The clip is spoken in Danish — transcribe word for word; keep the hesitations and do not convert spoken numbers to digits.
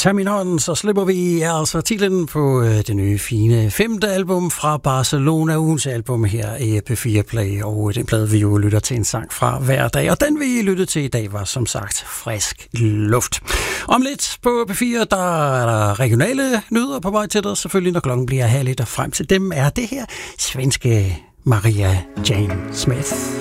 Tag min hånd, så slipper vi altså titlen på øh, det nye fine femte album fra Barcelona, ugens album her i P fire Play, og den plade vi jo lytter til en sang fra hver dag, og den vi lyttede til i dag var som sagt Frisk Luft. Om lidt på P fire, der er der regionale nyheder på vej til dig, selvfølgelig når klokken bliver halv et, og frem til dem er det her svenske Maria Jane Smith.